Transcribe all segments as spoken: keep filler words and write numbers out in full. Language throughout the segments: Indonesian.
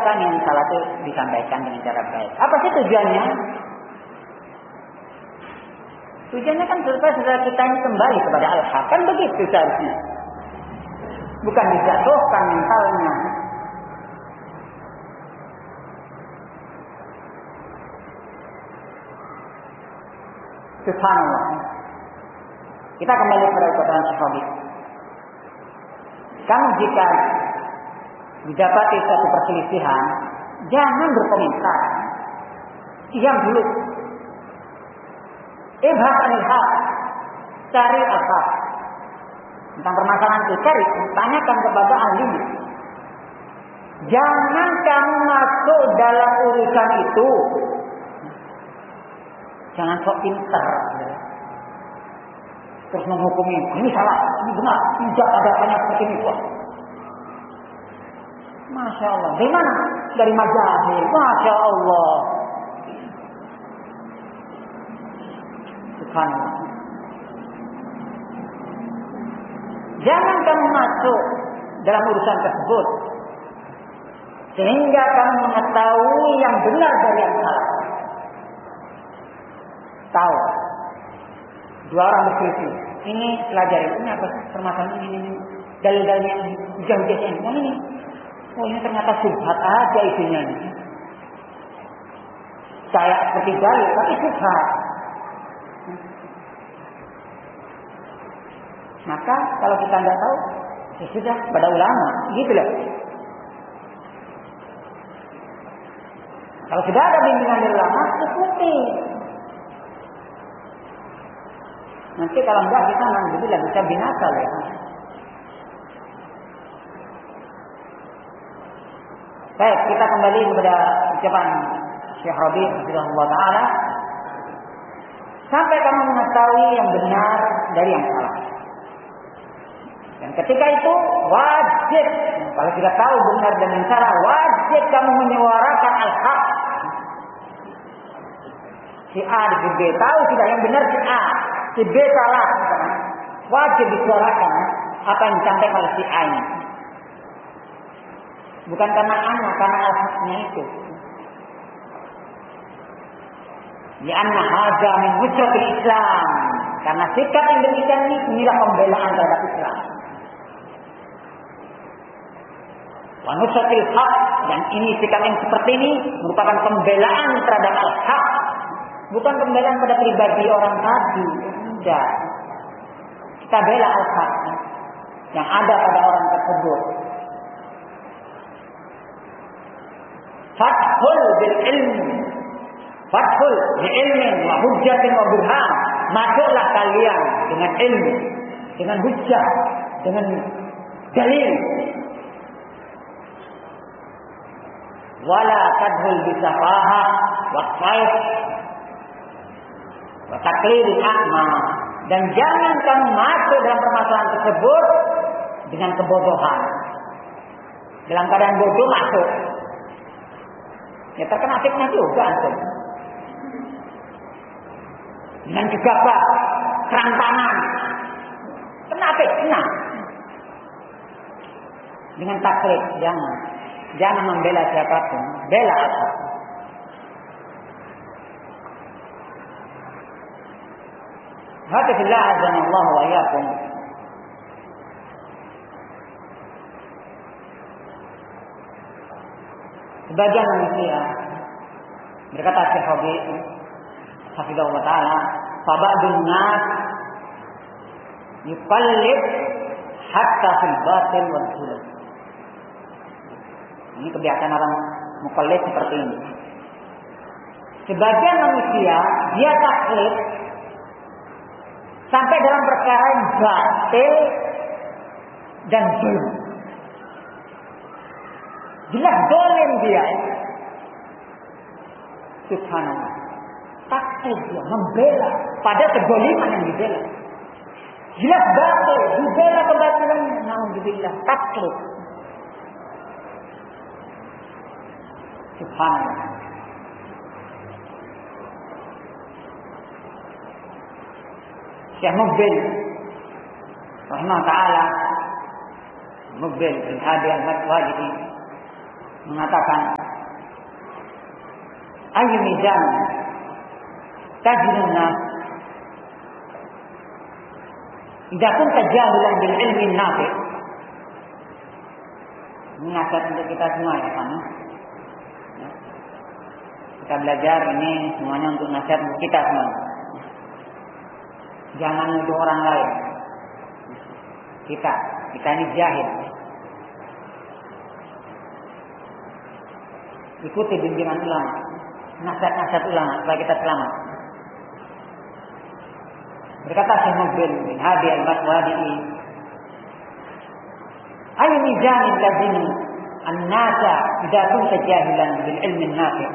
menyampaikan yang salah itu disampaikan dengan cara baik. Apa sih tujuannya? Tujuannya kan supaya saudara kita ini kembali kepada al-haq. Kan begitu seharusnya. Bukan dijatuhkan mentalnya. Subhanallah. Kita kembali kepada perkataan Sahabat. Kamu jika didapati suatu perselisihan, jangan berkomentar. Diam dulu. Ibhas anil haq. Cari apa? Tentang permasalahan itu, cari. Tanyakan kepada ahlinya. Jangan kamu masuk dalam urusan itu. Jangan sok pintar. Terus menghukumi. Ini salah, ini benar. Tidak ada hanya seperti ini. Wah. Masya Allah. Dari mana? Dari mazhab. Masya Allah. Subhanallah. Jangan kamu masuk dalam urusan tersebut sehingga kamu mengetahui yang benar dari yang salah. Tahu dua orang berselisih, ini pelajari, ini apa permasalahan ini, ini dalil-dalilnya hujah-hujah ini, yang ini, oh ini ternyata subhat aja isinya ini. Kayak seperti dalil tapi subhat. Maka kalau kita nggak tahu, ya sudah pada ulama, gitu loh. Kalau sudah ada bimbingan dari ulama, ikuti. Nanti kalau enggak kita nanti bisa binasa loh. Ya. Baik, kita kembali kepada ucapan Syekh Rabi' rahimahullah taala. Sampai kamu mengetahui yang benar dari yang salah. Dan ketika itu wajib, kalau kita tahu benar dan yang salah, wajib kamu menyuarakan al-haq. Si A dan si B tahu tidak yang benar si A, si B salah. Wajib disuarakan apa yang disampaikan oleh si A ini. Bukan karena anak, karena al-haqnya itu. Di anna hadza min wujratil Islam. Karena sikap yang demikian ini inilah pembelaan terhadap Islam. Wa nusratil haq, dan ini sikap yang seperti ini merupakan pembelaan terhadap al-haq. Bukan pembelaan pada pribadi orang tadi. Tidak. Kita bela al-haq yang ada pada orang tersebut. Fathul bil ilmi. Fathul bi ilmin wa hujjatin wa burhan. Masuklah kalian dengan ilmu, dengan hujjah, dengan dalil. Wala tadhul bi safaha wa khaif wa taqlidil a'ma. Dan jangan kamu masuk dalam permasalahan tersebut dengan kebodohan. Dalam keadaan bodoh masuk, ya terkena fitnah juga antum. Dengan gegabah, kerantangan, kena fitnah. Dengan taklid, jangan. Jangan membela siapapun, bela apa? Hafizillah azanallahu wa iyyakum. Sebagian manusia berkata Syekh Rabi' hafizahullah taala, fa ba'dun nas yuqallid hatta fil batil wal dhulal. Ini kebiasaan orang muqallid seperti ini. Sebagian manusia dia taklid sampai dalam perkara yang batil dan zulm. Jelas dolim dia. Subhanallah. Taklid dia, membela pada kedoliman yang dibela. Jelas batil, dibela kebatilan. Alhamdulillah, taklid. Subhanallah. Syekh Mubil rahimahullah ta'ala, Mubil bin Hadi al-Madkhali, mengatakan, "Ayyu mizan tajidun nas idza kunta jahilan bil ilmi nafi'." Ini nasihat untuk kita semua ya kan. Kita belajar ini semuanya untuk nasihat untuk kita semua. Jangan nuduh orang lain. Kita, kita ini jahil. Ikuti bimbingan ulama, nasihat-nasihat ulama supaya kita selamat. Berkata Syekh Mubil bin Hadi al-Maswadi'i, "Ayu mizanin lazim an-nasa idza kunta jahilan bil ilmi an-nafi'."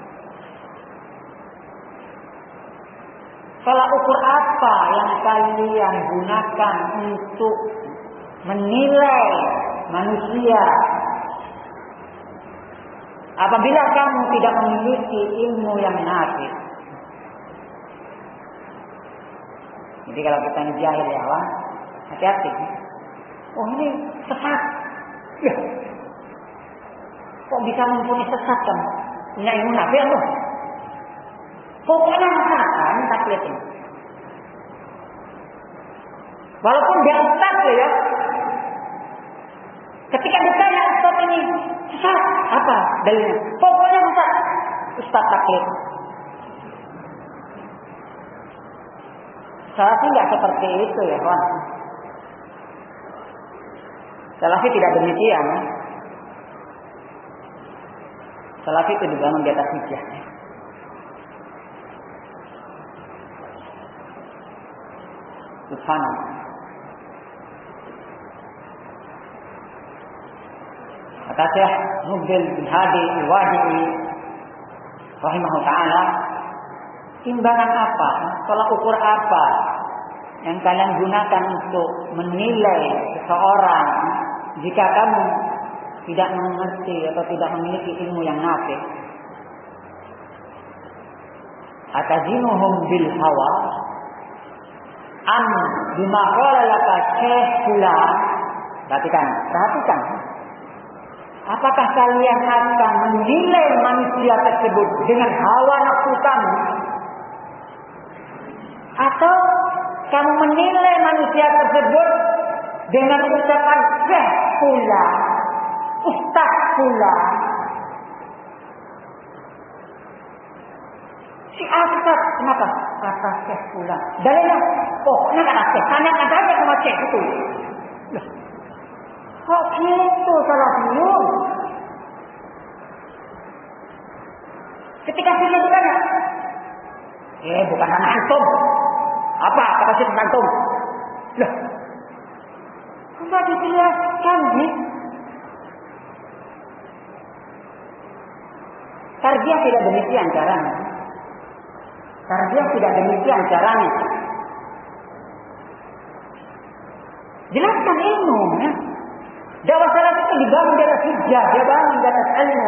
Tolak ukur apa yang kalian gunakan untuk menilai manusia apabila kamu tidak memiliki ilmu yang nafi? Jadi kalau kita ini jahil ya, wah, hati-hati. Oh ini sesat. Ya. Kok bisa mempunyai sesat kan? Punya ilmu nafi loh. Pokoknya masakan taklid ini. Walaupun dia ustaz ya. Ketika ditanya ustaz ini sesat, apa dalilnya? Pokoknya ustaz, ustaz taklid. Salafi tidak seperti itu ya kawan. Salafi tidak demikian. Salafi itu dibangun di atas hujjah. Subhanallah. Kata Syekh Mubil bin Hadi al-Wadi'i rahimahullah ta'ala, timbangan apa, tolak ukur apa yang kalian gunakan untuk menilai seseorang jika kamu tidak mengerti atau tidak memiliki ilmu yang nafi? Atazinuhum bil hawa am bima qala laka syekh fulan. Perhatikan, perhatikan. Apakah kalian akan menilai manusia tersebut dengan hawa nafsu kamu? Atau kamu menilai manusia tersebut dengan ucapan syekh fulan, ustaz fulan? Si Asad, kenapa? Kata syekh fulan. Dalilnya, oh, ini kata syekh. Tanya ada aja sama syekh itu. Loh, kok gitu salafiyun? Ketika syekh ditanya, eh bukan anak antum. Apa kata syekh antum? Loh, sudah dijelaskan nih. Tarbiyah tidak demikian caranya. Tarbiyah tidak demikian caranya. Jelaskan ilmu ya. Dakwah salaf itu dibangun di atas hujjah, dia bangun di atas ilmu.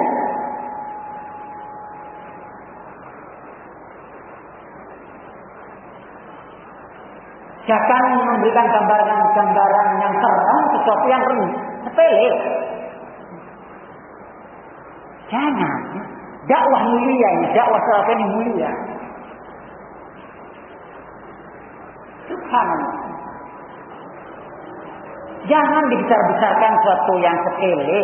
Jangan memberikan gambaran-gambaran yang terang sesuatu yang sepele. Jangan. Dakwah mulia ini, dakwah salaf ini mulia. Subhanallah. Jangan dibesar-besarkan sesuatu yang sepele.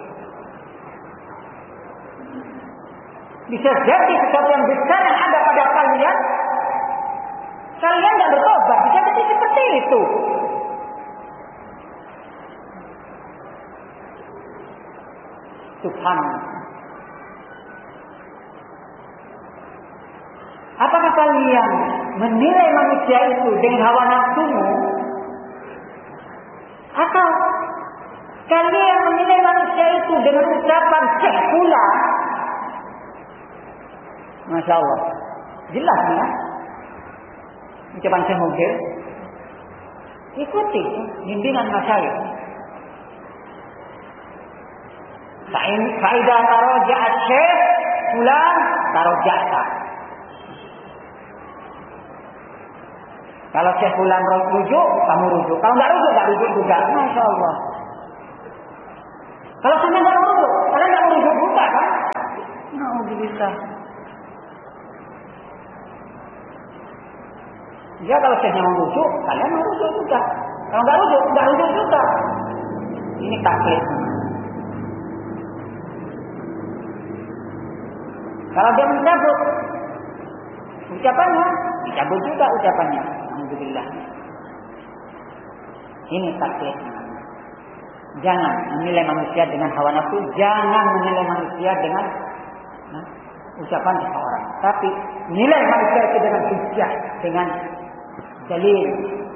Bisa jadi sesuatu yang besar yang ada pada kalian, kalian tidak bertobat. Bisa jadi seperti itu. Subhanallah. Apakah kalian menilai manusia itu dengan hawa nafsumu? Atau kalian menilai manusia itu dengan ucapan syekh pula? Masya Allah. Jelas ya. Ucapan Syekh Mubil. Ikuti bimbingan masyayikh. Faidah taroja'at syekh fulan taroja'ta. Kalau syekh fulan rujuk, kamu rujuk. Kalau enggak rujuk, enggak rujuk juga. Masya Allah. Kalau sampai enggak rujuk, kalian enggak rujuk juga kan? Alhamdulillah. Ya kalau syekhnya mau rujuk, kalian mau rujuk juga. Kalau nggak rujuk, nggak rujuk juga. Ini taklid. Kalau dia mencabut ucapannya, dicabut juga ucapannya. Alhamdulillah. Ini taklid. Jangan menilai manusia dengan hawa nafsu, jangan menilai manusia dengan nah, ucapan seseorang. Tapi nilai manusia itu dengan hujjah, dengan dalil.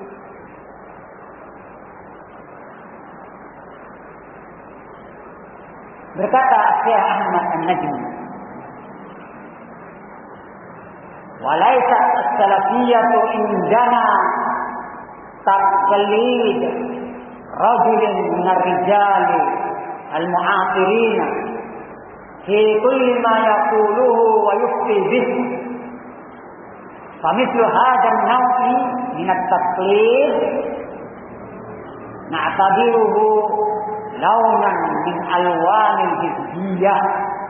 Berkata Syekh Ahmad An-Najmi, "Walaisa as-salafiyyatu indana taqlid rajulin minar rijali al-mu'asirin fi kulli ma yaquluhu wa yufti bihi. Famithlu hadha an-naw'i min at-taqlid na'tabiruhu launan min alwanil hizbiyah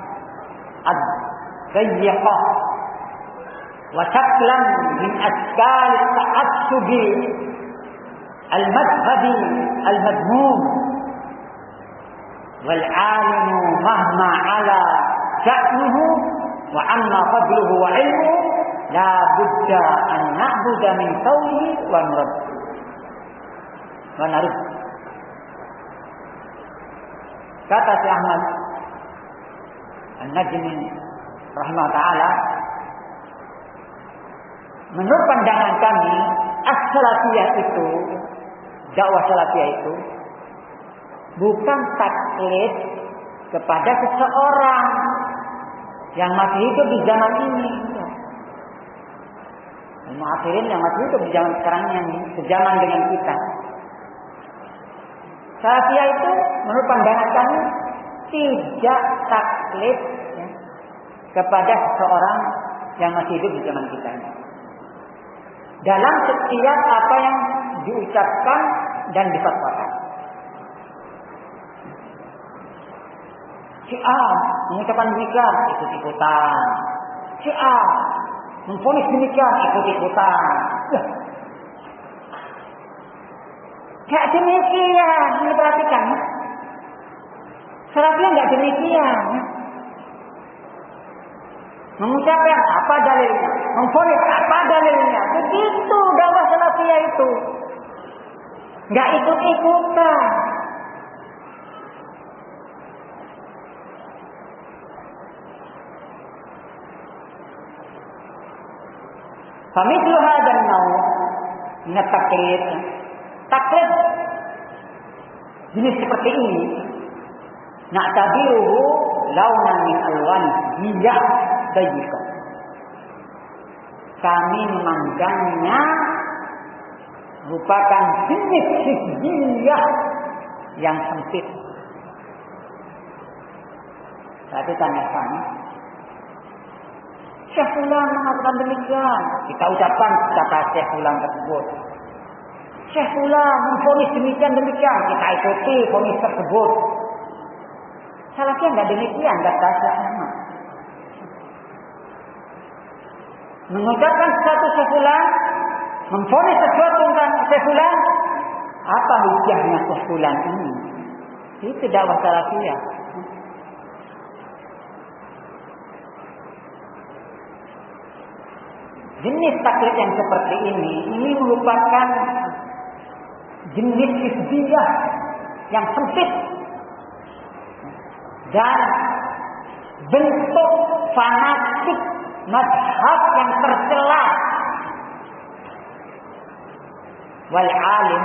ad-dayyiqah wa shaklan min ashkal at-ta'assub al-madhhabi al-madmum wal 'alimu mahma 'ala sha'nuhu wa 'amma fadluhu wa 'ilmuhu la budda an na'budu min qawlihi wa nurad wa narud." Kata Syekh Ahmad An-Najmi rahimahullah ta'ala, menurut pandangan kami, as-salafiyah itu, dakwah salafiyah itu bukan taklid kepada seseorang yang masih hidup di zaman ini. Al-mu'asirin yang masih hidup di zaman sekarang ini, sejaman dengan kita. Salafiyah itu menurut pandangan kami tidak taklid ya, kepada seseorang yang masih hidup di zaman kita ini. Dalam setiap apa yang diucapkan dan difatwakan. Si A mengucapkan demikian, ikut-ikutan. Si A memvonis demikian, ikut-ikutan. Gak demikian, ini perhatikan. Salafiyah gak demikian. Mengucapkan apa dalilnya, memvonis apa dalilnya. Begitu dakwah salafiyah itu. Gak ikut-ikutan. Famithlu hadzal naw' min at-taqlid. Taklid jenis seperti ini, na'tabiruhu launan min alwan hiyah dayyikah. Kami memandangnya merupakan jenis hizbiyah yang sempit. Tapi tanya-tanya, Syekh Fulan mengatakan demikian, kita ucapkan kata Syekh Fulan tersebut. Syekh Fulan memvonis demikian demikian, kita ikuti vonis tersebut. Salafiyah enggak demikian, kata Syekh Ahmad. Mengucapkan satu Syekh Fulan, memvonis sesuatu tentang Syekh Fulan, apa hujahnya Syekh Fulan ini? Itu dakwah salafiyah. Jenis taklid yang seperti ini, ini merupakan jenis hizbiyah yang sempit dan bentuk fanatik mazhab yang tercela. Wal alim,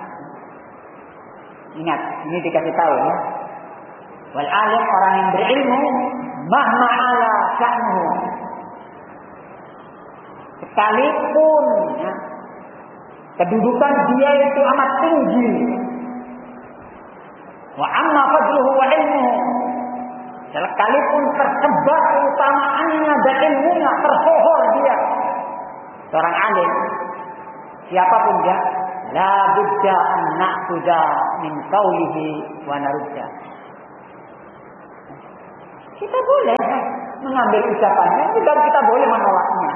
ingat ini dikasih tahu ya. Wal alim, orang yang berilmu, mahma ala sya'nuhu, sekalipun ya, kedudukan dia itu amat tinggi. Wa amma fadluhu wa ilmuhu, sekalipun tersebar keutamaannya dan ilmunya, tersohor dia seorang alim, siapapun dia, la budda an na'khudha min qawlihi wa narudda. Kita boleh mengambil ucapannya, juga kita boleh menolaknya.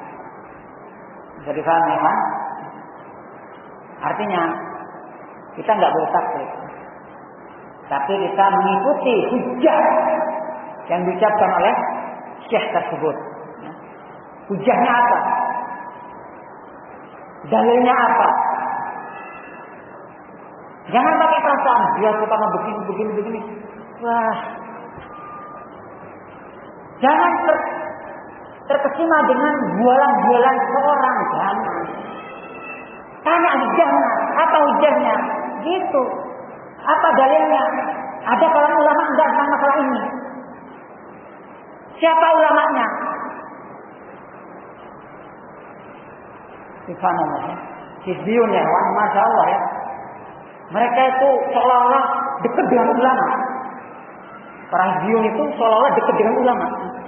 Jadi paham ya kan? Artinya kita nggak boleh taklid, tapi kita mengikuti hujah yang diucapkan oleh syekh tersebut. Hujahnya apa? Dalilnya apa? Jangan pakai perasaan dia suka begini begini begini. Wah, jangan ter, terkesima dengan bualan-bualan seorang. Jangan. Tanya hujahnya, apa hujahnya? Gitu. Apa dalilnya? Ada kalangan ulama enggak tentang masalah ini? Siapa ulamanya? Subhanallah ya. Hizbiyun ya, wah, Masya Allah ya. Mereka itu seolah-olah dekat dengan ulama. Para hizbiyun itu seolah-olah dekat dengan ulama.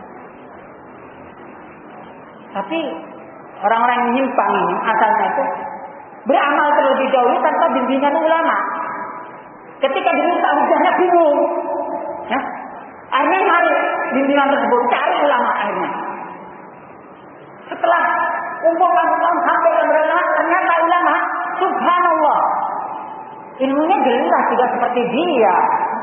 Tapi orang-orang yang menyimpang ini asalnya itu beramal terlebih dahulu tanpa bimbingan ulama. Ketika diminta hujahnya bingung. Ya. Akhirnya cari bimbingan tersebut, cari ulama akhirnya. Setelah kumpulkan tahun sampai ke berapa, ternyata ulama, subhanallah, ilmunya jelas tidak seperti dia.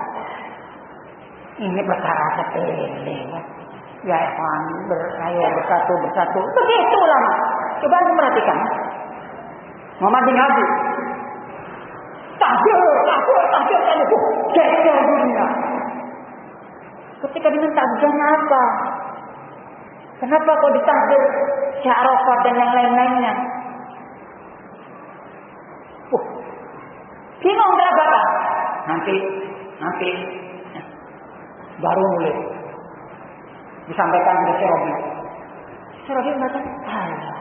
Ini perkara sepele. Ya ikhwan, berayo bersatu bersatu. Begitu ulama. Coba anda perhatikan. Muhammad bin Hadi. Tahdir, tahdir, tahdir, tahdir. Geger dunia. Ketika diminta hujahnya apa? Kenapa kau ditahdir Syarafat dan yang lain-lainnya? Uh, bingung kenapa? Nanti, nanti baru mulai disampaikan oleh Syekh Rabi. Syekh Rabi mengatakan, alah.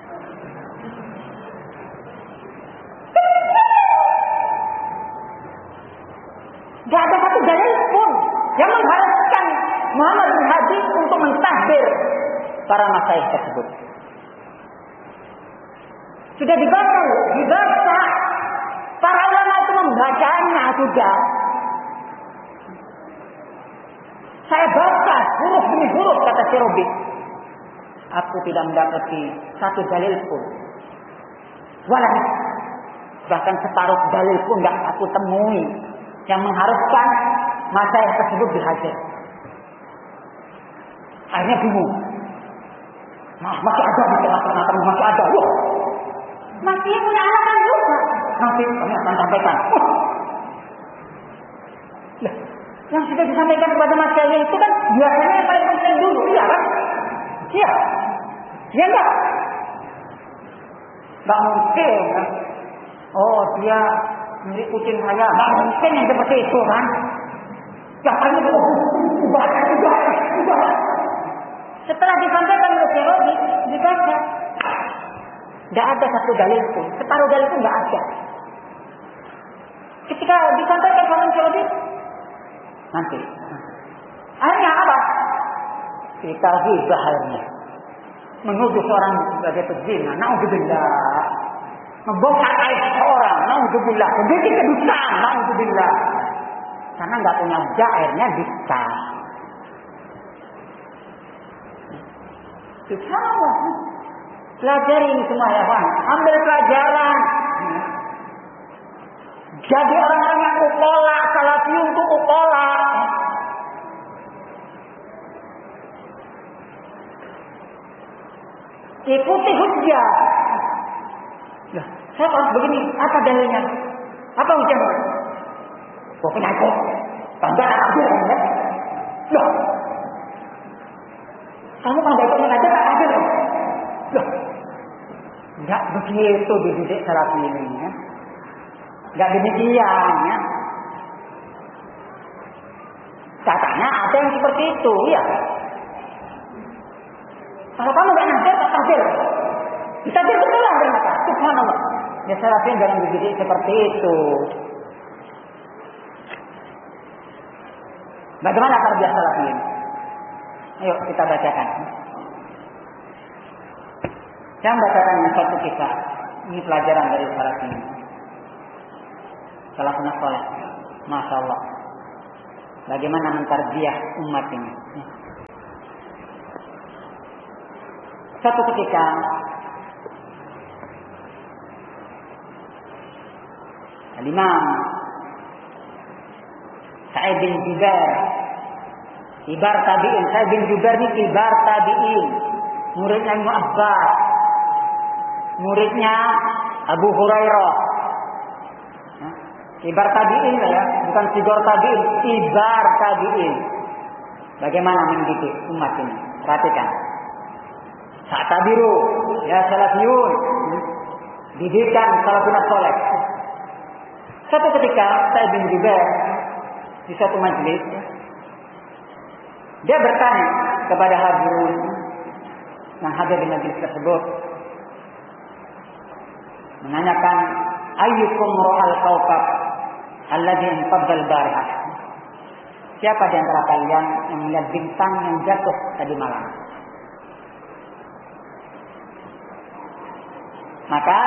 Tidak ada satu dalil pun yang mengharuskan Muhammad bin Hadi untuk mentahdir para masyayikh tersebut. Sudah dibaca, dibaca. Para ulama itu membacanya sudah. Saya baca huruf demi huruf kata Syekh Rabi. Aku tidak mendapati satu dalil pun. Walau bahkan separuh dalil pun tidak aku temui yang mengharuskan masyayikh tersebut dihajar. Akhirnya bingung. Nah, masih ada di tengah-tengah kami, masih ada. Loh, masih punya anak kan juga. Nanti kami akan sampaikan. Lah, yang sudah disampaikan kepada masyayikh itu kan biasanya yang paling penting dulu, iya kan? Iya. Iya enggak? Enggak mungkin kan? Oh, dia milik kucing saya. Enggak mungkin yang seperti itu kan? Yang paling itu, ubah, ubah, ubah. Setelah disampaikan oleh Syekh Rabi, dibaca. Tidak ada satu dalil pun. Separuh dalil pun tidak ada. Ketika disampaikan oleh Syekh Rabi, nanti. Akhirnya apa? Kita ghibah halnya. Menuduh seorang sebagai pezina. Na'udzubillah. Membongkar aib seorang. Na'udzubillah. Membuat kedustaan. Na'udzubillah. Karena nggak punya hujah, akhirnya dicah. Subhanallah. Pelajari ini semua ya Pak. Ambil pelajaran. Jadi orang-orang yang ukola, salafi untuk ukola. Ikuti hujjah. Nah, saya harus begini. Apa dalilnya? Apa hujjahnya? Pokoknya ikut. Tanda adil ya. Loh. Kamu kalau nggak ikut mengajar tak adil. Loh. Enggak begitu dididik salafi ini ya. Enggak demikian ya. Katanya ada yang seperti itu ya. Kalau kamu nggak ngajar tak adil. Bisa jadi betul lah ternyata. Subhanallah. Ya salafi jangan dididik seperti itu. Bagaimana tarbiyah salafi ini? Ayo kita bacakan. Saya membacakan satu kisah. Ini pelajaran dari salafi ini. Salafun saleh. Masya Allah. bagaimana mentarbiyah umat ini. Suatu ketika Al-Imam Sa'id bin Jubair, kibar tabi'in. Sa'id bin Jubair ini kibar tabi'in, muridnya Ibnu Abbas, muridnya Abu Hurairah. Kibar tabi'in ya, bukan sigor tabi'in, kibar tabi'in. Bagaimana mendidik umat ini? Perhatikan. Sa'tabiru ya salafiyun, didikan salafun saleh. Suatu ketika Sa'id bin Jubair di suatu majelis, dia bertanya kepada hadirun yang hadir di majelis tersebut, menanyakan, ayyukum ra'al kawkab alladhi inqadda al-barihah. Siapa di antara kalian yang melihat bintang yang jatuh tadi malam? Maka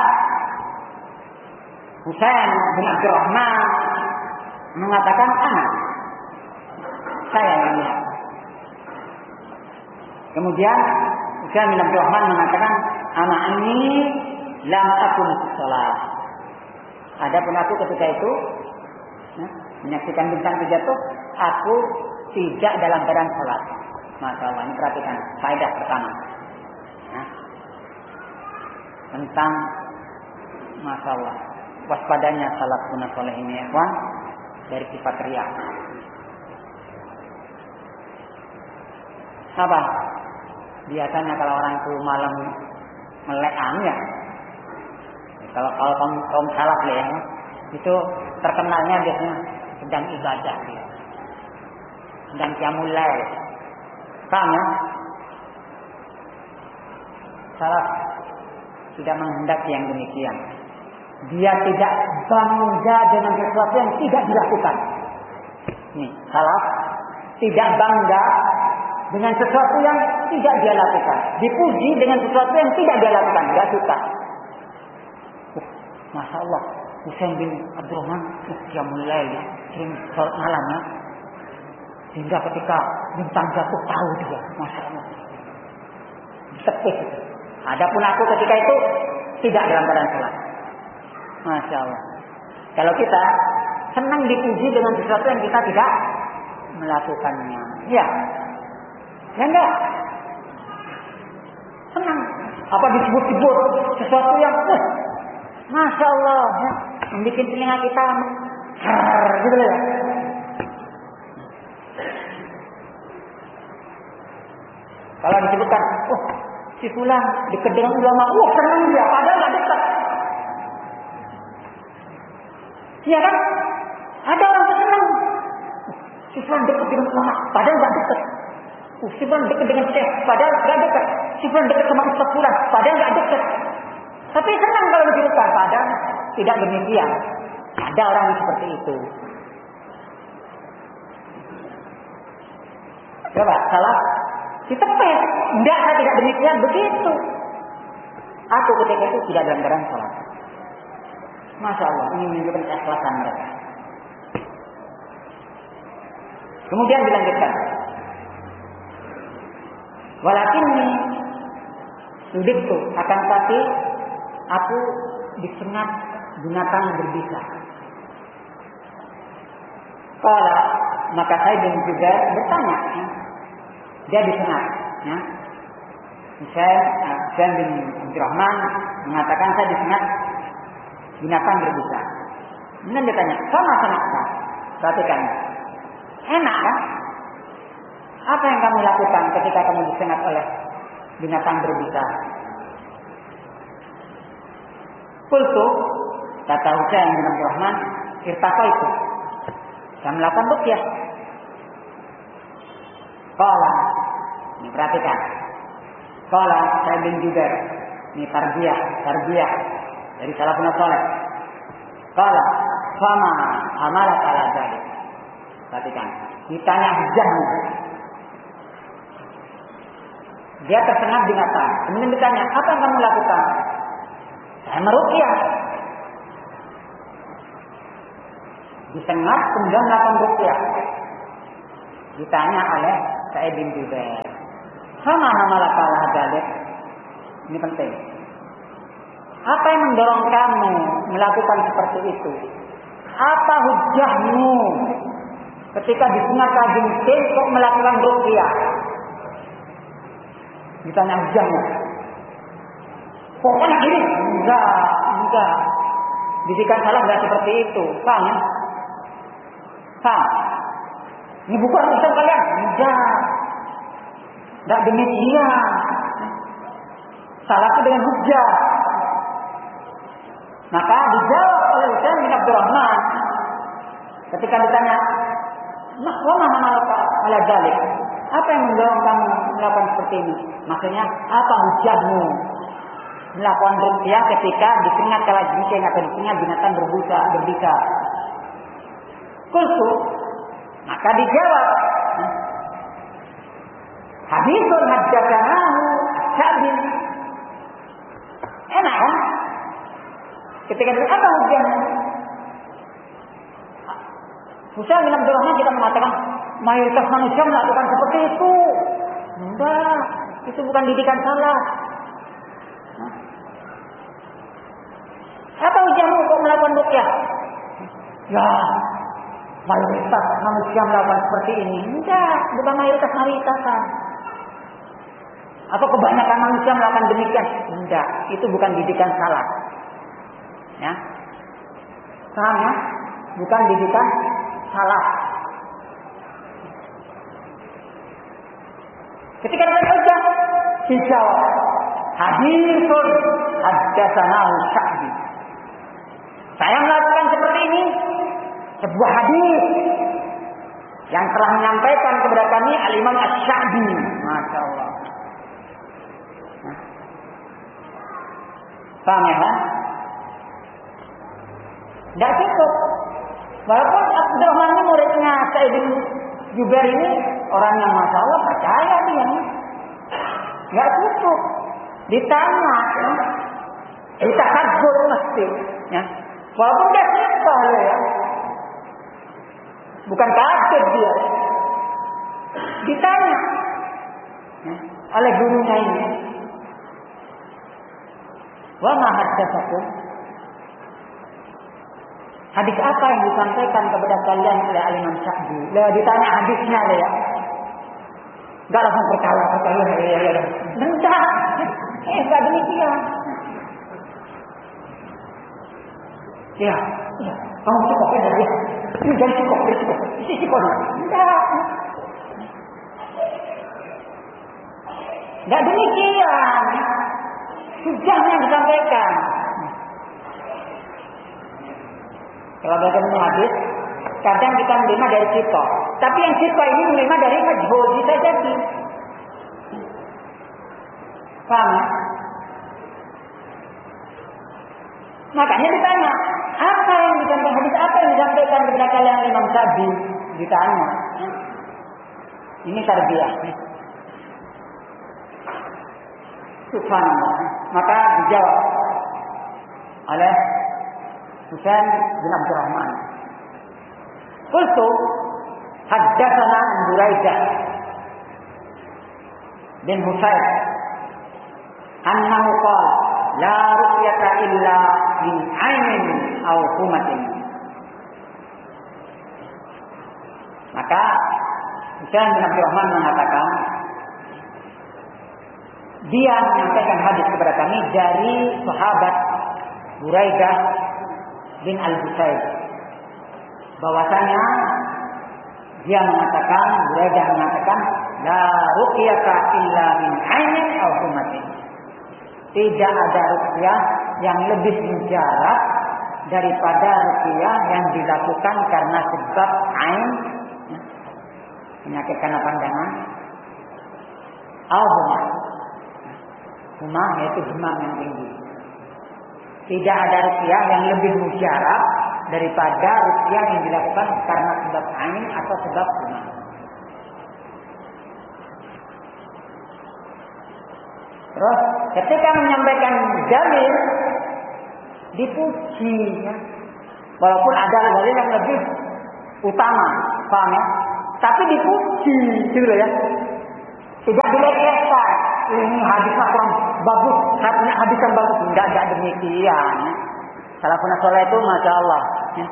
Husain bin Abdurrahman mengatakan, anak, saya yang lihat. Kemudian Husain bin Abdurrahman mengatakan, anak ini lam akun sholat. Adapun aku ketika itu ya, menyaksikan bintang itu jatuh, aku tidak dalam keadaan sholat. Masya Allah, ini perhatikan faedah pertama ya, tentang Masya Allah waspadanya salafun saleh ini ya kawan, dari sifat riya. Apa? Biasanya kalau orang itu malam melek ya, kalau kalau kaum, kaum salaf ya, itu terkenalnya biasanya sedang ibadah ya, sedang qiyamul lail. Paham ya? Salaf tidak menghendaki yang demikian. Dia tidak bangga dengan sesuatu yang tidak dilakukan. Nih, salaf tidak bangga dengan sesuatu yang tidak dia lakukan. Dipuji dengan sesuatu yang tidak dia lakukan. Tidak suka. Uh, Masya Allah, Husain bin Abdurrahman qiyamul lail, sering sholat malam ya. Sehingga ketika bintang jatuh tahu dia. Masya Allah. Tepis itu. Adapun aku ketika itu tidak dalam keadaan sholat. Masya Allah. Kalau kita senang dipuji dengan sesuatu yang kita tidak melakukannya, ya, ya enggak. Senang. Apa disebut-sebut sesuatu yang, uh, Masya Allah, ya, membuat telinga kita, krrr, gitu ya. Kalau disebutkan, oh, si fulan dekat dengan ulama, wah, senang dia, padahal nggak dekat. Iya kan? Ada orang yang senang. Si fulan dekat dengan ulama, padahal nggak dekat. Uh, si fulan dekat dengan syekh, padahal nggak dekat. Si fulan dekat sama ustaz fulan, padahal nggak dekat. Tapi senang kalau disebutkan, padahal tidak demikian. Ada orang yang seperti itu. Coba, salah. Ditepes. Enggak, saya tidak demikian. Begitu. Aku ketika itu tidak dalam keadaan sholat. Masya Allah, ini menunjukkan keikhlasan mereka. Kemudian dilanjutkan. Walakinni sudiktu, akan tapi aku disengat binatang berbisa. Kala, maka saya dan juga bertanya. Ya. Dia disengat. Ya. Misalnya, Husain bin Abdurrahman mengatakan saya disengat binatang berbisa. Kemudian dia tanya, sama sengatnya? Perhatikan. Enak kan? Apa yang kamu lakukan ketika kamu disengat oleh binatang berbisa? Kultu, kata Husain bin Abdurrahman, irtaqa itu. Saya melakukan ruqyah. Qala, ini perhatikan. Qala saya bin Jubair, ini tarbiyah, tarbiyah dari salafun saleh. Qala, fama amalat ala dzalik. Perhatikan, ditanya hujahnya. Dia tersengat binatang. Kemudian ditanya, apa yang kamu lakukan? Saya meruqyah. Disengat kemudian melakukan ruqyah. Ditanya oleh Sa'id bin Jubair, "Sama hamalaka ala dzalik?" Ini penting. Apa yang mendorong kamu melakukan seperti itu? Apa hujahmu ketika disunat kajengking kok melakukan ruqyah? Ditanya hujahmu. Pokoknya gini, enggak, enggak. Didikan salah enggak seperti itu, paham ya? Paham? Ini bukan urusan kalian, enggak. Enggak demikian. Salah itu dengan hujah. Maka dijawab oleh Usain bin Abdurrahman ketika ditanya, "Nah, wa ma hamalaka ala dzalik?" Apa yang mendorong kamu melakukan seperti ini? Maksudnya, apa hujahmu melakukan ruqyah ketika disengat kalajengking atau disengat binatang berbusa, berbisa? Qultu, maka dijawab, haditsun haddatsanahu Sa'bin. Enak kan? Ketika itu apa hujahnya? Usain bin Abdurrahman kita mengatakan mayoritas manusia melakukan seperti itu. Enggak, itu bukan didikan salah. Apa hujahmu untuk melakukan ruqyah? Ya, mayoritas manusia melakukan seperti ini. Enggak, bukan mayoritas mayoritas. Atau kebanyakan manusia melakukan demikian. Enggak, itu bukan didikan salah. Ya, paham ya? Bukan didikan salah. Ketika ditanya hujah, dijawab, haditsun haddatsanahu Sa'bi. Saya melakukan seperti ini, sebuah hadis yang telah menyampaikan kepada kami Al-Imam Asy-Sya'bi. Masya Allah. Nah. Paham ya? Tidak cukup. Walaupun Abdurrahman ini muridnya Sa'id bin Jubair ini orang yang Masya Allah percaya dia. Tidak cukup. Ditanya. Ya. Ditahadzur mesti. Ya. Walaupun dia siqah ya. Bukan kafir dia. Ditanya. Ya. Oleh gurunya ini. Wa ma haddatsakum? Hadis apa yang disampaikan kepada kalian oleh Al-Imam Sa'di? Lah ditanya hadisnya lah ya. Enggak langsung percaya, percaya ya ya ya. Enggak. Eh, enggak demikian. Ya, ya. Kamu cukup ya dari ini jadi cukup, jadi cukup. Isi cukup. Enggak. Enggak demikian. Hujahnya yang disampaikan. Kalau bagaimana hadis, kadang kita menerima dari siqah. Tapi yang siqah ini menerima dari majhul, bisa jadi. Paham ya? Makanya ditanya, apa yang disampaikan hadis, apa yang disampaikan kepada kalian Imam Sa'di? Ditanya. Ini tarbiyah. Subhanallah. Maka dijawab oleh Usain bin Abdurrahman. Qultu haddatsana Buraidah bin Husayn annahu qala la ruqyata illa min 'ainin aw humatin. Maka Usain bin Abdurrahman mengatakan dia menyampaikan hadis kepada kami dari sahabat Buraidah bin Al-Husayn, bahwasanya dia mengatakan, Buraidah mengatakan, la ruqyata illa min 'ainin aw humatin. Tidak ada ruqyah yang lebih mujarab daripada ruqyah yang dilakukan karena sebab ain, penyakit karena pandangan, aw humah. Humah yaitu demam yang tinggi. Tidak ada ruqyah yang lebih mujarab daripada ruqyah yang dilakukan karena sebab ain atau sebab humah. Terus ketika menyampaikan dalil dipuji, ya. Walaupun ada dalil yang lebih utama, paham ya? Tapi dipuji. dipuji, gitu loh ya. Tidak dilecehkan. Ini hadisnya kurang bagus, saya punya hadis yang bagus. Enggak, enggak demikian. Salafun saleh itu masya Allah. Ya.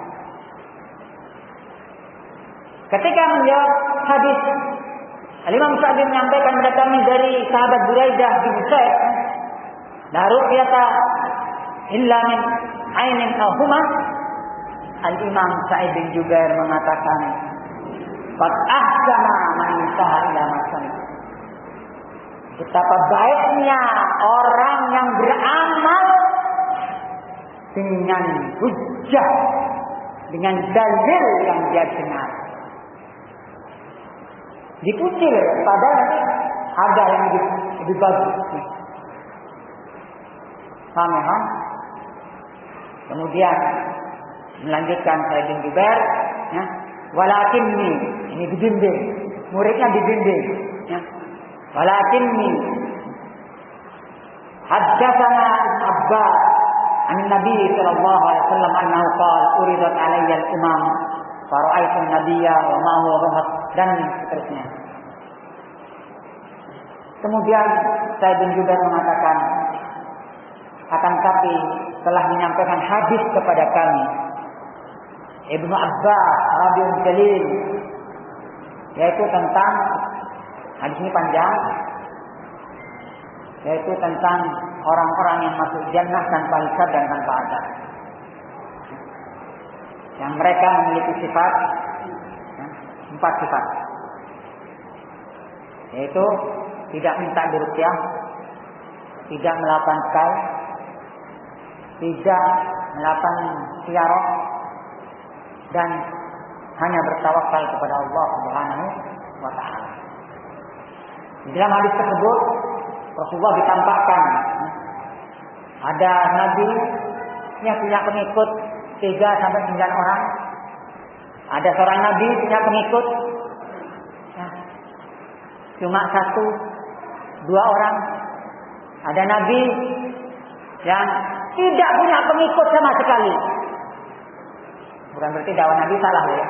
Ketika menjawab hadis, Imam Sa'di menyampaikan kepada kami dari sahabat Buraidah bin Usaid, la ru'yata illa min ainin aw huma. Al-Imam Sa'id bin Jubair mengatakan, qad ahsana man intaha ila masan. Betapa baiknya orang yang beramal dengan hujjah, dengan dalil yang dia dengar. Dipuji, padahal nanti ada yang lebih, lebih bagus. Paham ya? Kemudian melanjutkan Sa'id bin Jubair, ya, walakinni, ini dibimbing, muridnya dibimbing, ya. Walakinni haddatsana Abbas an Nabi sallallahu alaihi wasallam annahu qala uridat alayya al-umam fa ra'aytu an-nabiyya wa ma huwa rahab, dan seterusnya. Kemudian Sa'id bin Jubair mengatakan, akan tapi telah menyampaikan hadis kepada kami Ibnu Abbas radhiyallahu jalil, yaitu tentang, hadis ini panjang, yaitu tentang orang-orang yang masuk jannah tanpa hisab dan tanpa azab, yang mereka memiliki sifat, ya, empat sifat, yaitu tidak minta diruqyah, tidak melakukan sekal, tidak melakukan ziarah, dan hanya bertawakal kepada Allah Subhanahu wa taala. Di dalam hadis tersebut Rasulullah ditampakkan ada nabi yang punya pengikut tiga sampai sembilan orang. Ada seorang nabi punya pengikut, ya, cuma satu, dua orang. Ada nabi yang tidak punya pengikut sama sekali. Bukan berarti dakwah Nabi salah ya.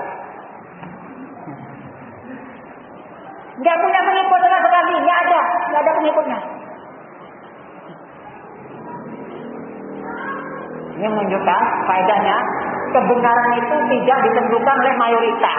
Tidak punya pengikut sama sekali, tidak ada, tidak ada pengikutnya. Ini menunjukkan faedahnya kebenaran itu tidak ditentukan oleh mayoritas.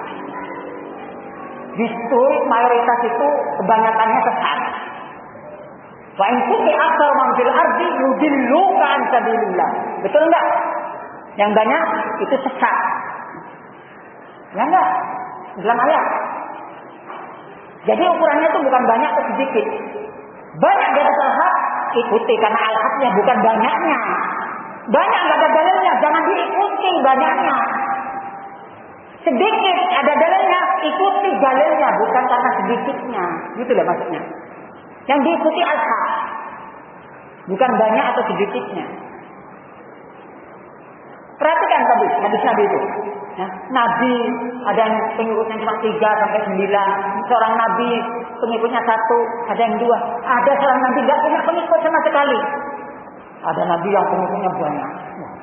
Justru mayoritas itu kebanyakannya sesat. Wa in kunti aktsar man fil ardi yudilluka an sabilillah. Betul enggak? Yang banyak itu sesat. Ya enggak? Dalam ayat. Jadi ukurannya itu bukan banyak atau sedikit. Banyak di atas al-haq, ikuti karena al-haqnya bukan banyaknya. Banyak enggak ada dalilnya, jangan diikuti banyaknya. Sedikit ada dalilnya, ikuti dalilnya bukan karena sedikitnya. Gitu loh maksudnya. Yang diikuti al-haq, bukan banyak atau sedikitnya. Perhatikan tadi hadis Nabi itu. Ya, Nabi ada yang pengikutnya cuma tiga sampai sembilan. Seorang Nabi pengikutnya satu, ada yang dua. Ada seorang Nabi tidak punya pengikut sama sekali. Ada Nabi yang pengikutnya banyak.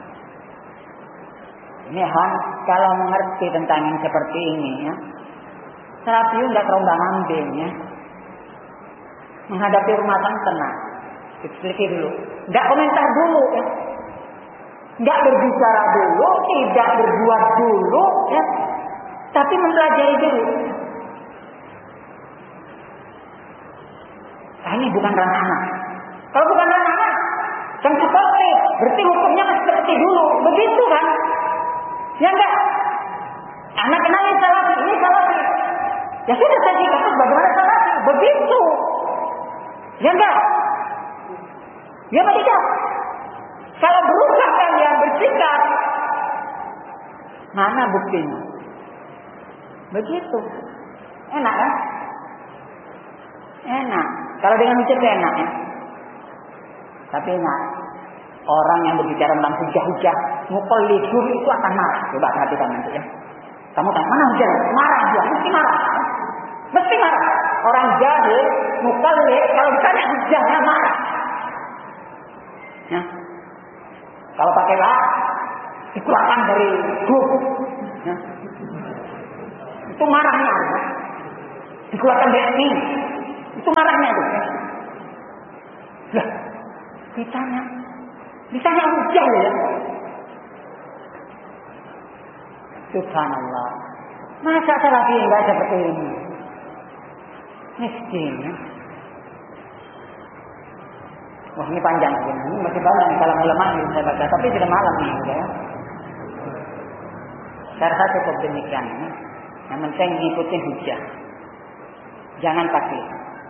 Ini Han, kalau mengerti tentang yang seperti ini, ya, Salafi tidak terombang-ambing, ya. Menghadapi rumah tangga tenang, diselidiki dulu, tidak komentar dulu, ya. Tidak berbicara dulu, tidak berbuat dulu, ya, tapi mempelajari dulu. Nah, ini bukan ranah. Kalau bukan ranah, yang seperti, berarti hukumnya masih seperti dulu, begitu kan? Ya enggak? Anak kenalin Salafi, ini Salafi. Ya sudah saya dikatakan bagaimana Salafi, begitu. Ya enggak? Ya apa tidak? Kalau berubah kalian bersikap, mana buktinya? Begitu. Enak kan? Enak. Kalau dengan ucap enak ya. Tapi ingat, orang yang berbicara tentang hujah-hujah, muqallidun itu akan marah. Coba perhatikan nanti ya. Kamu tanya, mana hujah? Marah dia, mesti marah. Mesti marah. Orang jahil, muqallid, kalau ditanya hujahnya marah. Ya. Kalau pakai lah, dikeluarkan dari grup. Ya. Itu marahnya. dikeluarkan dari ini. Itu marahnya itu. Lah, ditanya, ditanya hujah ya. Subhanallah. Masa Salafi enggak seperti ini? Miskin. Ya? Wah, ini panjang ini masih banyak kalau ulama yang saya baca, tapi sudah malam nih ya. Saya rasa cukup demikian. Ya. Yang penting ikutin hujah. Jangan taklid.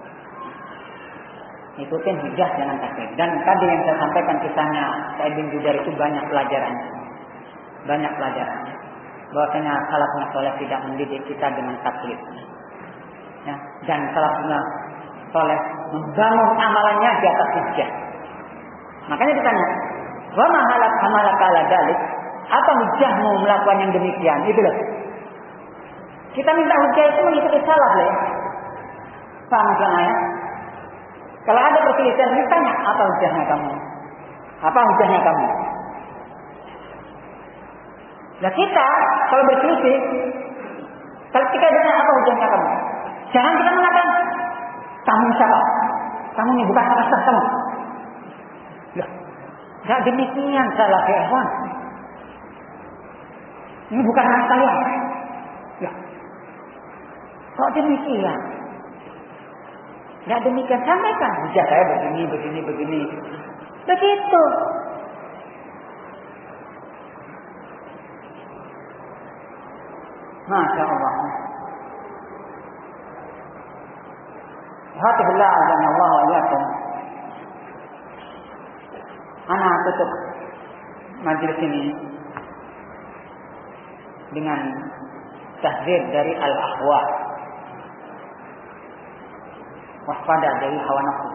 Ikutin hujah, jangan taklid. Dan tadi yang saya sampaikan kisahnya Sa'id bin Jubair itu banyak pelajaran. Banyak pelajaran. Bahwasanya salafun saleh tidak mendidik kita dengan taklid. Ya, dan salafun saleh membangun amalannya di atas hujah. Makanya ditanya, "Wa ma halak hamalaka ala dzalik?" Apa hujahmu melakukan yang demikian? Itu loh. Kita minta hujah itu mengikuti salaf loh. Paham maksudnya ya? Kalau ada perselisihan, ditanya apa hujahnya kamu? Apa hujahnya kamu? Nah kita kalau berselisih, kalau kita ditanya apa hujahnya kamu, jangan kita mengatakan kamu siapa? Kamu ini bukan master kamu. Loh, tidak demikian salah ikhwan. Ini bukan hak saya. Loh, kok demikian? Tidak demikian, sampaikan. Hujah saya begini, begini, begini. Begitu. Masya Allah. Alhamdulillah, Allah wa iyyakum. Ana tutup majelis ini dengan tahdzir dari al-ahwa. Waspada dari hawa nafsu.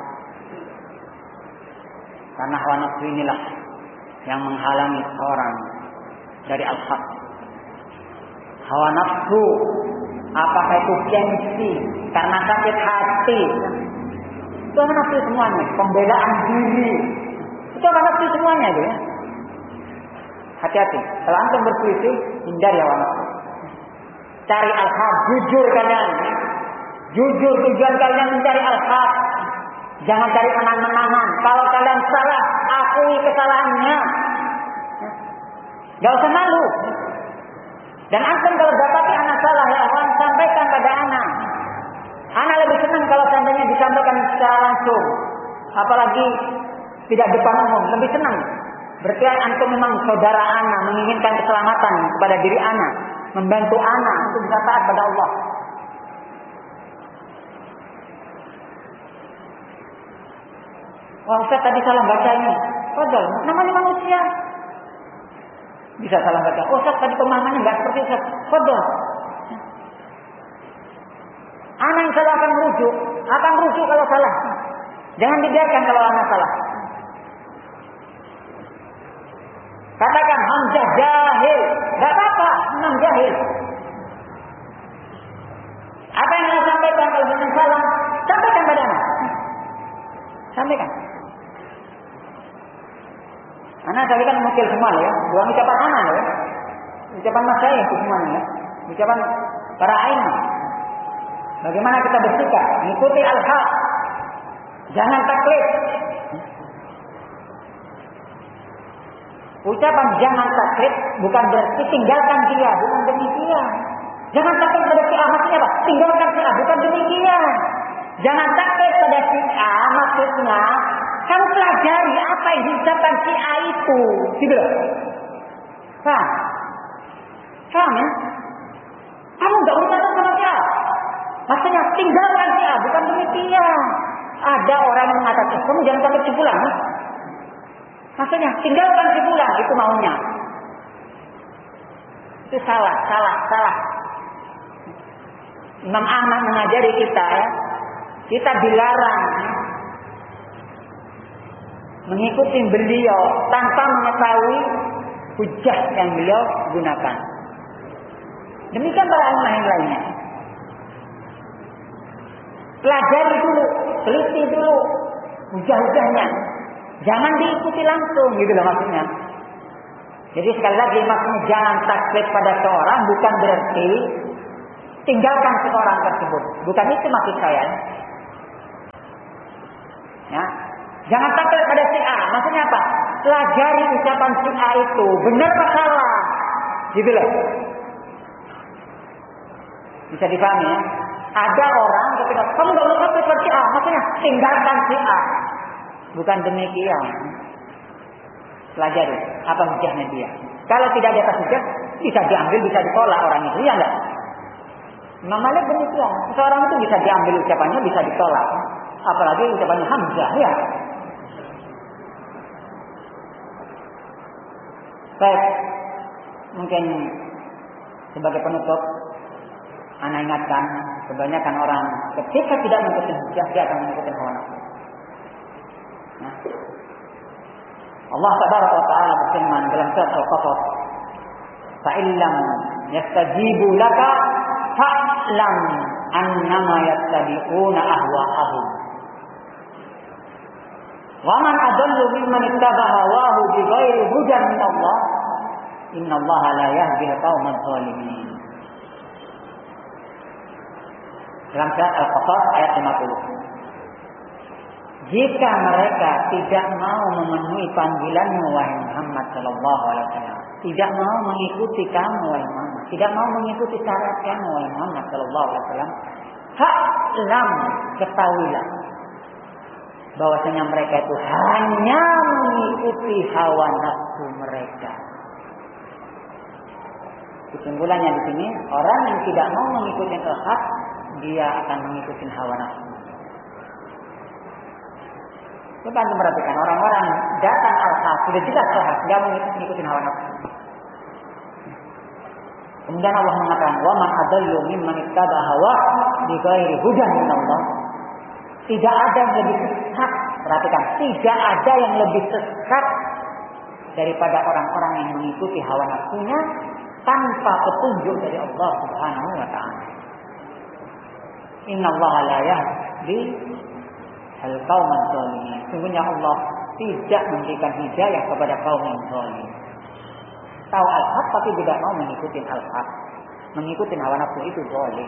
Karena hawa nafsu inilah yang menghalangi orang dari al-haq. Hawa nafsu, apakah itu gengsi, karena sakit hati, itu hawa nafsu semuanya. Pembelaan diri, itu hawa nafsu semuanya itu ya. Hati-hati, kalau antum berselisih, hindari hawa nafsu. Cari al-haq, jujur kalian. Jujur, tujuan kalian mencari al-haq. Jangan cari menang-menangan. Kalau kalian salah, akui kesalahannya. Gak usah malu. Dan antum kalau dapati anak salah ya akan sampaikan pada anak. Anak lebih senang kalau seandainya disampaikan secara langsung. Apalagi tidak depan umum, lebih senang. Berarti antum memang saudara anak, menginginkan keselamatan kepada diri anak, membantu anak untuk bisa taat pada Allah. Wah, Ustaz tadi salah baca ini. Padahal namanya manusia. Bisa salah baca. Oh, Ustaz tadi pemahamannya enggak seperti Ustaz. Padahal anak yang salah akan merujuk, akan merujuk kalau salah. Jangan dibiarkan kalau anak salah. Katakan Hamzah jahil, enggak apa-apa, memang jahil. Apa yang saya sampaikan kalau dengan salah, sampaikan pada anak. Sampaikan. Anak saya kan mungkin semua ya, bukan ucapan anak ya, ucapan mas saya itu semuanya ya, ucapan para aima. Bagaimana kita bersikap, mengikuti al-haq, jangan taklid. Ucapan jangan taklid bukan berarti tinggalkan dia, bukan demikian. Jangan taklid pada si A, maksudnya apa? Tinggalkan si A, bukan demikian. Jangan taklid pada si A, maksudnya kamu pelajari apa yang diucapkan si A itu, gitu loh. Paham? Paham ya? Kamu nggak urusan sama si A. Maksudnya tinggalkan si A, bukan demikian. Ada orang yang mengatakan, kamu jangan sampai cipulan. Ya? Maksudnya tinggalkan cipulan, itu maunya. Itu salah, salah, salah. Imam Ahmad mengajari kita ya, kita dilarang mengikuti beliau tanpa mengetahui hujah yang beliau gunakan. Demikian para ulama yang lainnya. Pelajari dulu, teliti dulu hujah-hujahnya. Jangan diikuti langsung, gitu loh maksudnya. Jadi sekali lagi maksudnya jangan taklid pada seorang bukan berarti tinggalkan seorang tersebut. Bukan itu maksud saya. Ya. Jangan taklid pada si A. Maksudnya apa? Pelajari ucapan si A itu. Benar atau salah? Gitu loh. Bisa dipahami ya? Ada orang ketika kamu gak mau taklid pada si A. Maksudnya tinggalkan si A. Bukan demikian. Pelajari apa hujahnya dia. Kalau tidak ada atas hujah, bisa diambil, bisa ditolak orang itu. Ya enggak? Imam Malik demikian. Seorang itu bisa diambil ucapannya, bisa ditolak. Apalagi ucapannya Hamzah, ya. Baik, mungkin sebagai penutup, ana ingatkan, kebanyakan orang ketika tidak mengikuti hujah, dia akan mengikuti hawa nafsu. Nah. Allah Tabaraka wa Ta'ala berfirman dalam surat Al-Qasas, "Fa illam yastajibu laka fa'lam annama yattabi'una ahwa'ahum." Wa man adallu mimman ittaba'a hawahu bighairi hudan min Allah, innallaha la yahdi al-qauman zalimin. Dalam surat Al-Qasas ayat lima puluh. Jika mereka tidak mau memenuhi panggilanmu wahai Muhammad sallallahu alaihi wasallam, tidak mau mengikuti kamu wahai Muhammad, tidak mau mengikuti syarat kamu wahai Muhammad sallallahu alaihi wasallam, fa'lam, ketahuilah bahwasanya mereka itu hanya mengikuti hawa nafsu mereka. Kesimpulannya di sini, orang yang tidak mau mengikuti al-haq, dia akan mengikuti hawa nafsu. Coba anda perhatikan orang-orang datang al-haq, sudah jelas al-haq, tidak mengikuti hawa nafsu. Kemudian Allah mengatakan, "Wa man adallu mimman ittaba hawa bighairi hudan min Allah." Tidak ada yang lebih sesat, perhatikan, tidak ada yang lebih sesat daripada orang-orang yang mengikuti hawa nafsunya tanpa petunjuk dari Allah Subhanahu wa taala. Innallaha la yahdi al-qauman zalimin. Sungguhnya Allah tidak memberikan hidayah kepada kaum yang zalim. Tahu al-haq tapi tidak mau mengikuti al-haq. Mengikuti hawa nafsu itu zalim.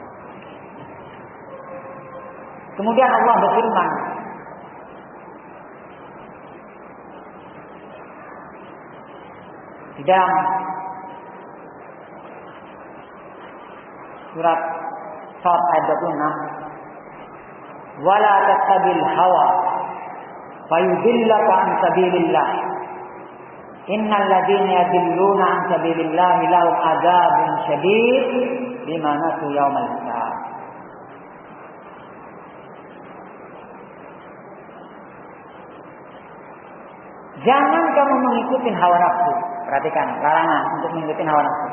Kemudian Allah berfirman, di dalam surat Shad ayat dua puluh enam, "Wala tattabil hawa fayudillaka an sabilillah. Innal ladzina yadilluna an sabilillah lahum adzabun syadid bima nasu yaumal hisab." Jangan kamu mengikuti hawa nafsu. Perhatikan, larangan untuk mengikuti hawa nafsu.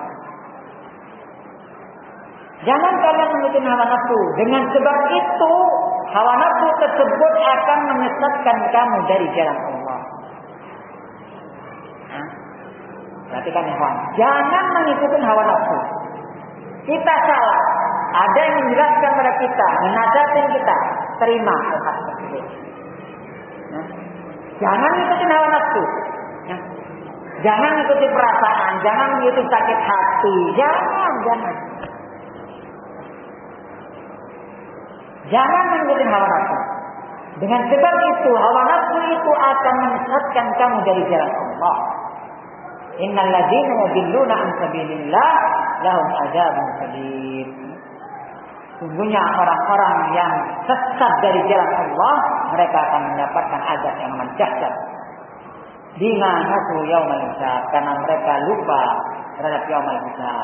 Jangan kalian mengikuti hawa nafsu. Dengan sebab itu, hawa nafsu tersebut akan menyesatkan kamu dari jalan Allah. Nah, perhatikan ya kawan. Jangan mengikuti hawa nafsu. Kita salah. Ada yang menjelaskan pada kita, menasihatin kita, terima hal tersebut. Nah, jangan ikuti hawa nafsu. Ya. Jangan ikuti perasaan, jangan ikuti sakit hati. Jangan, jangan. Jangan mengikuti hawa nafsu. Dengan sebab itu, hawa nafsu itu akan menyesatkan kamu dari jalan Allah. Innal ladzina yudilluna an sabilillah lahum adzabun syadid. Sungguhnya orang-orang yang sesat dari jalan Allah, mereka akan mendapatkan azab yang amat dahsyat. Bima nasu yaumal hisab, karena mereka lupa terhadap yaumal hisab.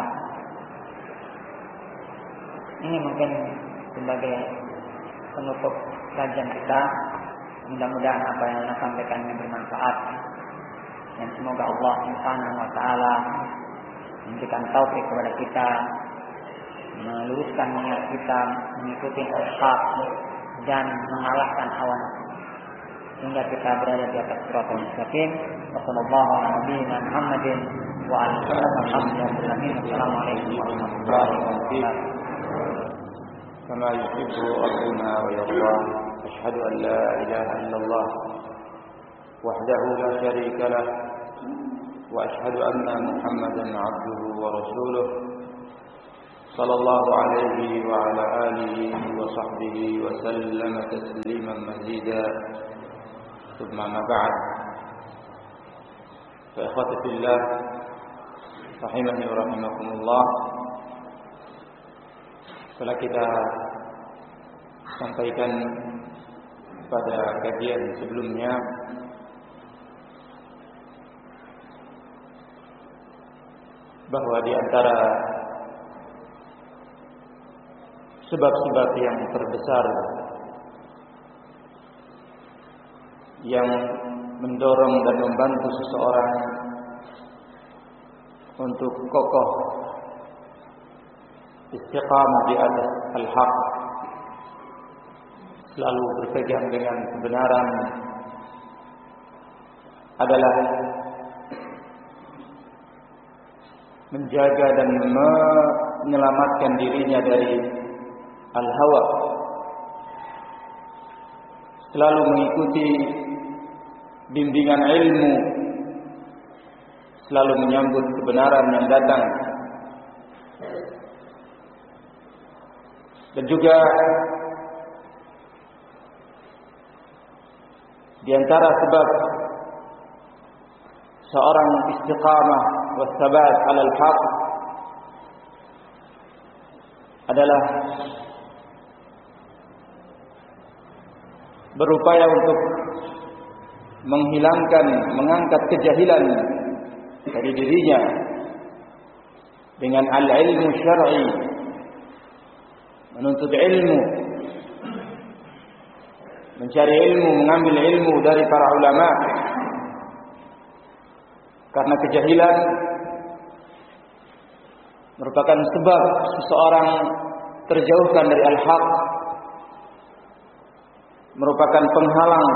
Ini mungkin sebagai penutup kajian kita. Mudah-mudahan apa yang saya sampaikan ini bermanfaat, dan semoga Allah Subhanahu wa taala memberikan taufik kepada kita, meluruskan niat kita mengikuti al-haq dan mengalahkan hawa nafsu sehingga kita berada di atas siratal mustaqim. Wassallallahu ala nabiyyina Muhammadin wa ala alihi wasallam. Assalamualaikum warahmatullahi wabarakatuh. كما يحب ربنا ويرضى. أشهد أن لا إله إلا الله وحده لا شريك له، وأشهد أن محمدا عبده ورسوله sallallahu alaihi wa ala alihi wa sahbihi wa sallama tasliman mazida. Tsumma ma ba'd. Fa ikhwati fillah rahimani wa rahimakumullah. Setelah kita sampaikan pada kajian sebelumnya bahwa di antara sebab-sebab yang terbesar yang mendorong dan membantu seseorang untuk kokoh istiqamah di atas al-haq, selalu berpegang dengan kebenaran, adalah menjaga dan menyelamatkan dirinya dari al-hawa, selalu mengikuti bimbingan ilmu, selalu menyambut kebenaran yang datang, dan juga di antara sebab seorang istiqamah wassabat 'alal haq adalah berupaya untuk menghilangkan, mengangkat kejahilan dari dirinya dengan al-ilmu syar'i, menuntut ilmu, mencari ilmu, mengambil ilmu dari para ulama. Karena kejahilan merupakan sebab seseorang terjauhkan dari al-haq, merupakan penghalang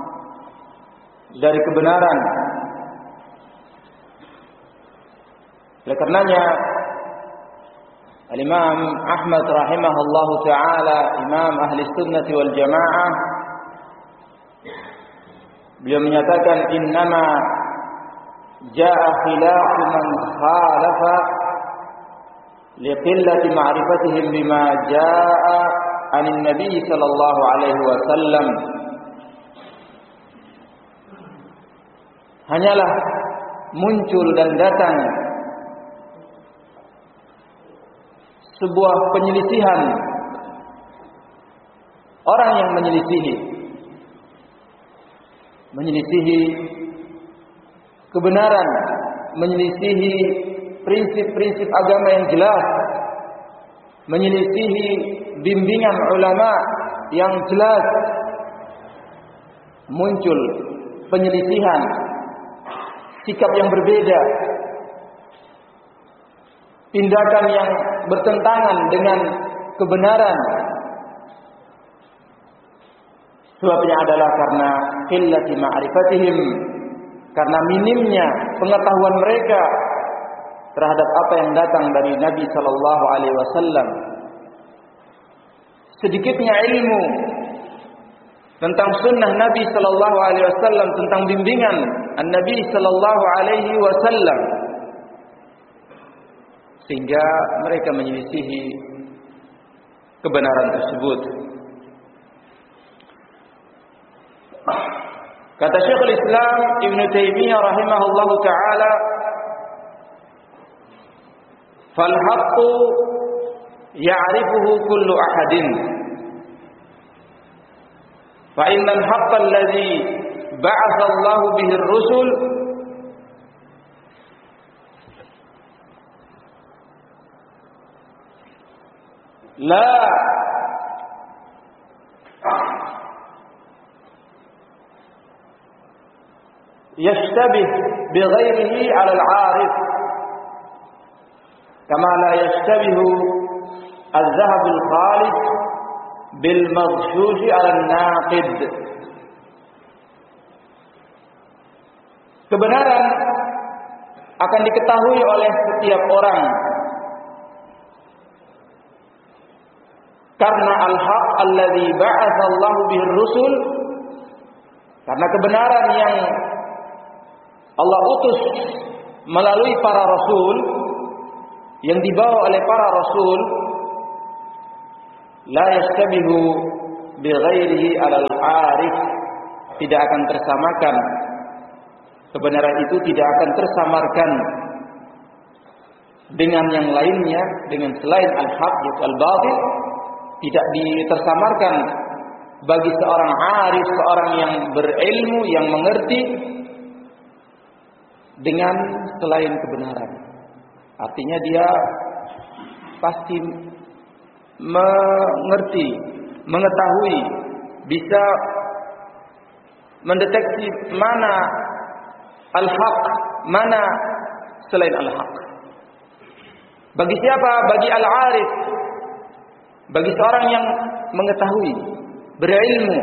dari kebenaran. Oleh karenanya Al-Imam Ahmad rahimahullahu ta'ala, Imam Ahli Sunnah wal Jamaah, beliau menyatakan innama jaa khilafu man khalafa liqillati ma'rifatihim bima jaa anin nabi sallallahu alaihi wasallam. Hanyalah muncul dan datang sebuah penyelisihan, orang yang menyelisihi menyelisihi kebenaran, menyelisihi prinsip-prinsip agama yang jelas, menyelisihi bimbingan ulama yang jelas. Muncul penyelisihan, sikap yang berbeda, tindakan yang bertentangan dengan kebenaran. Sebabnya adalah karena qillati ma'rifatihim, karena minimnya pengetahuan mereka terhadap apa yang datang dari Nabi sallallahu alaihi wasallam. Sedikitnya ilmu tentang sunnah Nabi sallallahu alaihi wasallam, tentang bimbingan An-Nabi sallallahu alaihi wasallam, sehingga mereka menyelisihi kebenaran tersebut. Kata Syekhul Islam Ibn Taimiyah rahimahullahu ta'ala, fal haqqu ya'rifuhu kullu ahadin, fa innal haqqa alladhi ba'atha Allahu bihi ar-rusul la yashtabih bighairihi 'ala al-'arif kama la yashtabihu al-dhahab al-khalis bil maghshush 'ala an-naqid. Kebenaran akan diketahui oleh setiap orang karena al-haq alladzi ba'atha Allahu bihi ar-rusul, karena kebenaran yang Allah utus melalui para rasul, yang dibawa oleh para rasul la yastabihu bi ghairihi 'alal 'arif, tidak akan tersamakan, kebenaran itu tidak akan tersamarkan dengan yang lainnya, dengan selain al-haq yaitu al-batil, tidak ditersamarkan bagi seorang arif, seorang yang berilmu, yang mengerti dengan selain kebenaran. Artinya dia pasti mengerti, mengetahui, bisa mendeteksi mana al-haq, mana selain al-haq. Bagi siapa? Bagi al-arif, bagi seorang yang mengetahui, berilmu,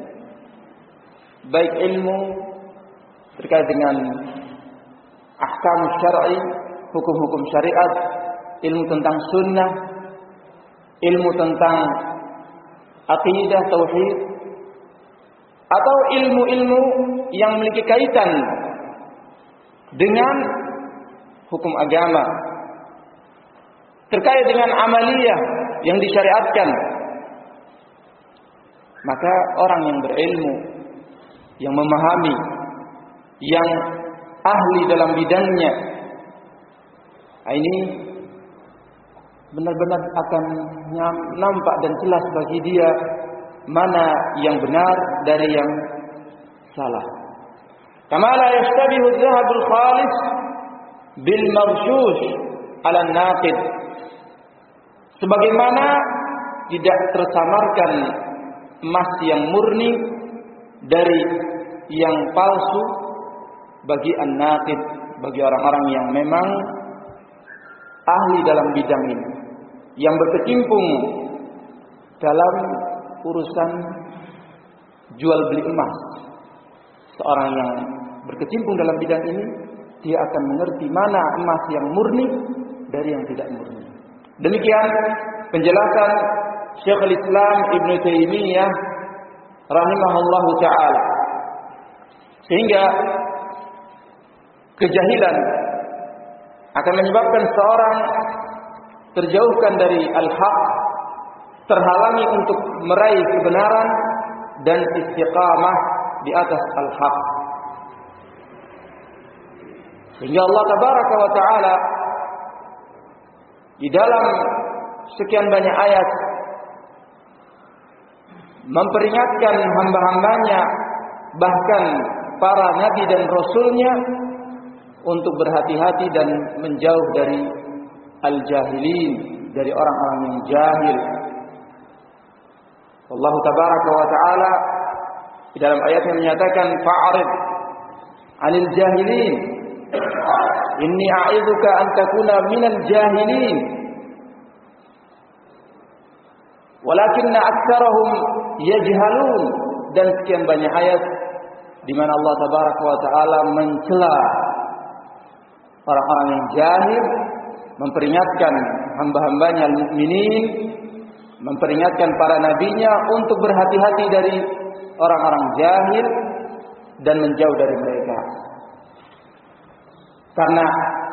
baik ilmu terkait dengan ahkam syar'i, hukum-hukum syariat, ilmu tentang sunnah, ilmu tentang aqidah, tauhid, atau ilmu-ilmu yang memiliki kaitan dengan hukum agama, terkait dengan amaliyah yang disyariatkan. Maka orang yang berilmu, yang memahami, yang ahli dalam bidangnya, ini benar-benar akan nampak dan jelas bagi dia mana yang benar dari yang salah. Kama la yashtabihu adh-dhahabul khalis bil maghshush 'ala an-naqid, sebagaimana tidak tersamarkan emas yang murni dari yang palsu bagi an-naqid, bagi orang-orang yang memang ahli dalam bidang ini, yang berkecimpung dalam urusan jual beli emas. Seorang yang berkecimpung dalam bidang ini, dia akan mengerti mana emas yang murni dari yang tidak murni. Demikian penjelasan Syekhul Islam Ibnu Taimiyah rahimahullahu taala. Sehingga kejahilan akan menyebabkan seorang terjauhkan dari al-haq, terhalangi untuk meraih kebenaran dan istiqamah di atas al-haq. Sehingga Allah tabaraka wa taala di dalam sekian banyak ayat memperingatkan hamba-hambanya, bahkan para nabi dan rasulnya, untuk berhati-hati dan menjauh dari al-jahilin, dari orang-orang yang jahil. Allah tabaraka wa taala di dalam ayatnya menyatakan, fa'arid 'anil jahilin inni a'idzuka an takuna minal jahilin walakinna aktsarahum yajhalun. Dan sekian banyak ayat di mana Allah tabaraka wa taala mencela orang-orang yang jahil, memperingatkan hamba-hambanya al-mukminin, memperingatkan para nabinya untuk berhati-hati dari orang-orang jahil dan menjauh dari mereka. Karena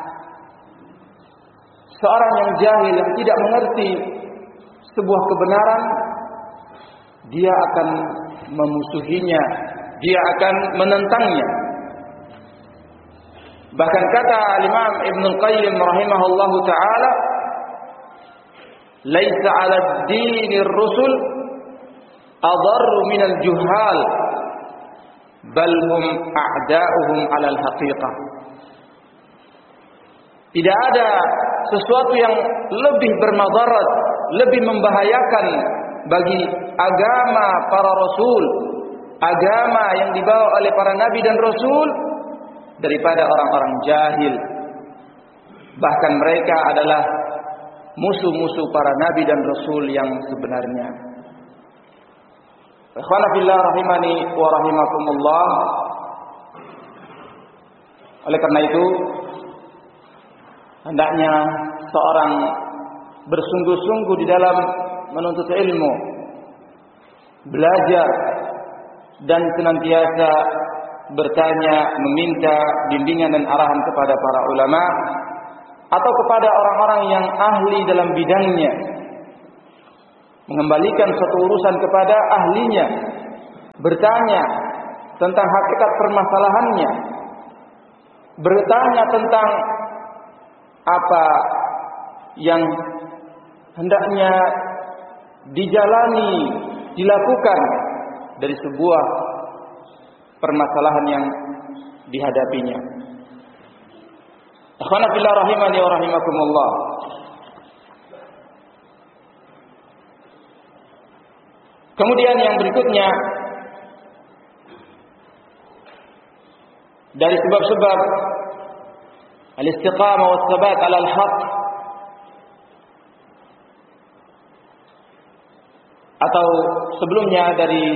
seorang yang jahil, yang tidak mengerti sebuah kebenaran, dia akan memusuhinya, dia akan menentangnya. Bahkan kata Imam Ibnu Qayyim rahimahullahu taala, laisa 'ala ad-dinir rusul adarru minal juhal bal hum a'da'uhum 'alal haqiqah. Tidak ada sesuatu yang lebih bermadarat, lebih membahayakan bagi agama para rasul, agama yang dibawa oleh para nabi dan rasul, daripada orang-orang jahil. Bahkan mereka adalah musuh-musuh para nabi dan rasul yang sebenarnya. Ikhwana fillah rahimani wa rahimakumullah. Oleh karena itu, hendaknya seorang bersungguh-sungguh di dalam menuntut ilmu, belajar, dan senantiasa bertanya, meminta bimbingan dan arahan kepada para ulama, atau kepada orang-orang yang ahli dalam bidangnya, mengembalikan suatu urusan kepada ahlinya, bertanya tentang hakikat permasalahannya, bertanya tentang apa yang hendaknya dijalani, dilakukan dari sebuah permasalahan yang dihadapinya. Akhwana fillah rahimani wa rahimakumullah. Kemudian yang berikutnya dari sebab-sebab al-istiqamah wa tsabat 'ala al-haq, atau sebelumnya dari